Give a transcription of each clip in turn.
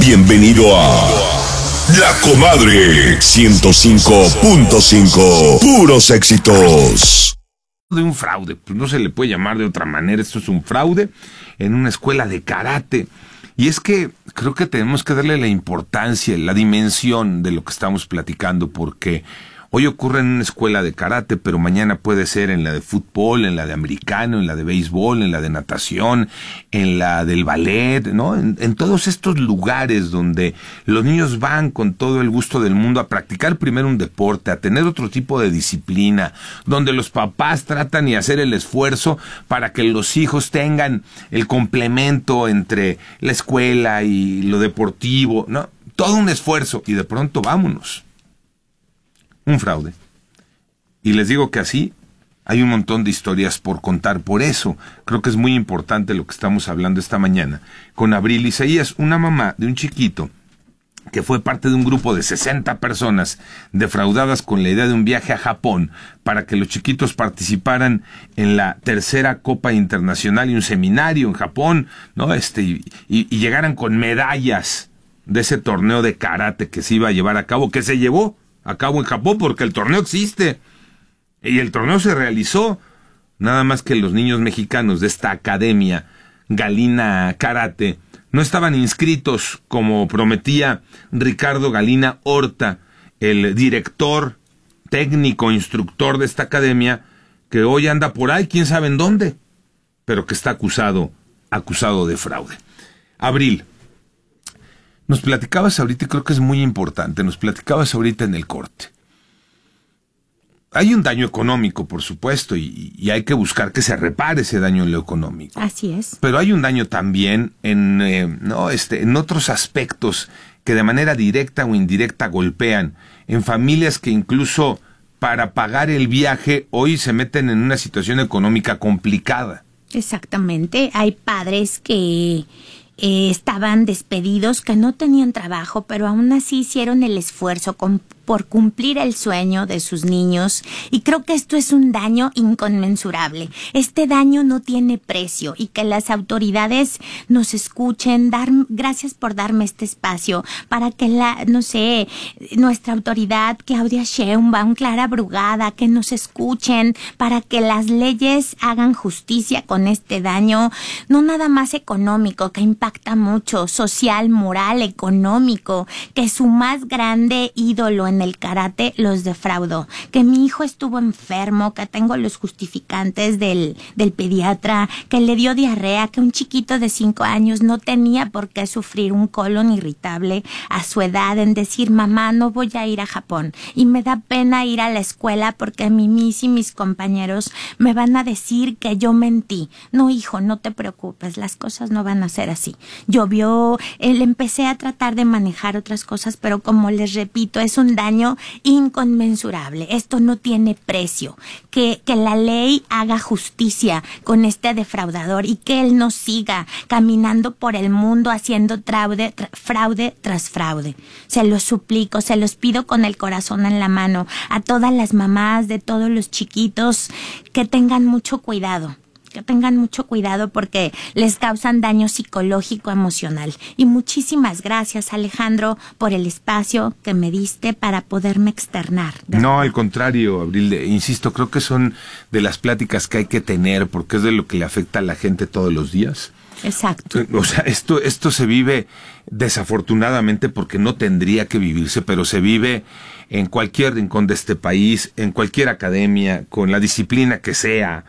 Bienvenido a La Comadre 105.5. Puros éxitos. De un fraude, pues no se le puede llamar de otra manera. Esto es un fraude en una escuela de karate. Y es que creo que tenemos que darle la importancia, la dimensión de lo que estamos platicando, porque hoy ocurre en una escuela de karate, pero mañana puede ser en la de fútbol, en la de americano, en la de béisbol, en la de natación, en la del ballet, ¿no? En todos estos lugares donde los niños van con todo el gusto del mundo a practicar primero un deporte, a tener otro tipo de disciplina, donde los papás tratan y hacer el esfuerzo para que los hijos tengan el complemento entre la escuela y lo deportivo, ¿no? Todo un esfuerzo y de pronto vámonos. Un fraude. Y les digo que así hay un montón de historias por contar. Por eso creo que es muy importante lo que estamos hablando esta mañana con Abril Isaías, una mamá de un chiquito que fue parte de un grupo de 60 personas defraudadas con la idea de un viaje a Japón para que los chiquitos participaran en la tercera Copa Internacional y un seminario en Japón, ¿no? Y llegaran con medallas de ese torneo de karate que se iba a llevar a cabo, que se llevó a cabo en Japón, porque el torneo existe y el torneo se realizó, nada más que los niños mexicanos de esta academia Galina Karate no estaban inscritos como prometía Ricardo Galina Horta, el director técnico, instructor de esta academia, que hoy anda por ahí, quién sabe en dónde, pero que está acusado de fraude. Abril, nos platicabas ahorita, y creo que es muy importante, nos platicabas ahorita en el corte. Hay un daño económico, por supuesto, y hay que buscar que se repare ese daño en lo económico. Así es. Pero hay un daño también en otros aspectos que de manera directa o indirecta golpean, en familias que incluso para pagar el viaje hoy se meten en una situación económica complicada. Exactamente. Hay padres que estaban despedidos, que no tenían trabajo, pero aún así hicieron el esfuerzo por cumplir el sueño de sus niños, y creo que esto es un daño inconmensurable. Este daño no tiene precio, y que las autoridades nos escuchen. Gracias por darme este espacio para que nuestra autoridad, Claudia Sheinbaum, Clara Brugada, que nos escuchen para que las leyes hagan justicia con este daño, no nada más económico, que impacta mucho, social, moral, económico, que su más grande ídolo en el karate los defraudó, que mi hijo estuvo enfermo, que tengo los justificantes del pediatra, que le dio diarrea, que un chiquito de 5 años no tenía por qué sufrir un colon irritable a su edad, en decir, mamá, no voy a ir a Japón, y me da pena ir a la escuela porque mi Miss y mis compañeros me van a decir que yo mentí. No, hijo, no te preocupes, las cosas no van a ser así. Empecé a tratar de manejar otras cosas, pero como les repito, es un daño inconmensurable. Esto no tiene precio. Que la ley haga justicia con este defraudador y que él no siga caminando por el mundo haciendo fraude tras fraude. Se los suplico, se los pido con el corazón en la mano a todas las mamás de todos los chiquitos, que tengan mucho cuidado. Porque les causan daño psicológico, emocional. Y muchísimas gracias, Alejandro, por el espacio que me diste para poderme externar. No, al contrario, Abril, insisto, creo que son de las pláticas que hay que tener, porque es de lo que le afecta a la gente todos los días. Exacto. O sea, esto se vive desafortunadamente porque no tendría que vivirse, pero se vive en cualquier rincón de este país, en cualquier academia, con la disciplina que sea.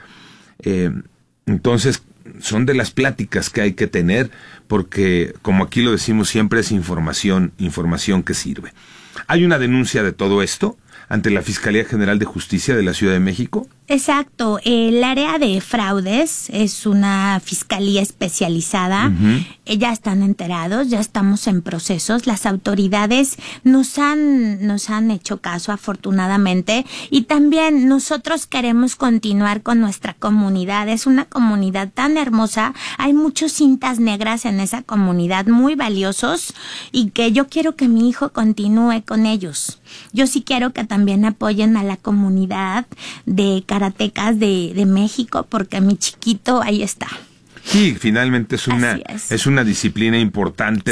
Entonces, son de las pláticas que hay que tener, porque, como aquí lo decimos siempre, es información que sirve. ¿Hay una denuncia de todo esto ante la Fiscalía General de Justicia de la Ciudad de México? Exacto. El área de fraudes es una fiscalía especializada. Ya están enterados, ya estamos en procesos. Las autoridades nos han hecho caso, afortunadamente, y también nosotros queremos continuar con nuestra comunidad. Es una comunidad tan hermosa. Hay muchos cintas negras en esa comunidad, muy valiosos, y que yo quiero que mi hijo continúe con ellos. Yo sí quiero que también apoyen a la comunidad de karatecas de México, porque mi chiquito ahí está. Sí, finalmente es una disciplina importante.